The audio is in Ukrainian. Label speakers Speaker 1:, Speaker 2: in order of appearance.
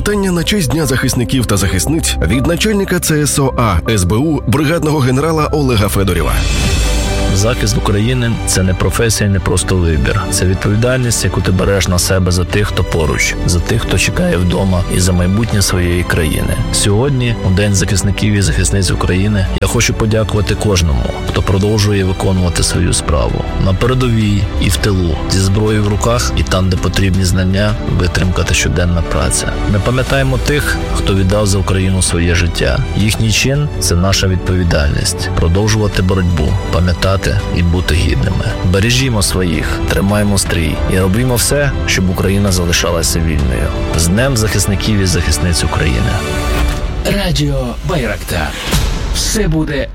Speaker 1: Вітання на честь Дня захисників та захисниць від начальника ЦСОА СБУ бригадного генерала Олега Федорєва.
Speaker 2: Захист України – це не професія, не просто вибір. Це відповідальність, яку ти береш на себе за тих, хто поруч, за тих, хто чекає вдома і за майбутнє своєї країни. Сьогодні, у День захисників і захисниць України, я хочу подякувати кожному, хто продовжує виконувати свою справу. На передовій і в тилу, зі зброєю в руках і там, де потрібні знання, витримка та щоденна праця. Ми пам'ятаємо тих, хто віддав за Україну своє життя. Їхній чин – це наша відповідальність. Продовжувати боротьбу, пам'ятати і бути гідними. Бережімо своїх, тримаємо стрій і робімо все, щоб Україна залишалася вільною. З Днем захисників і захисниць України.
Speaker 3: Радіо Байрактар. Все буде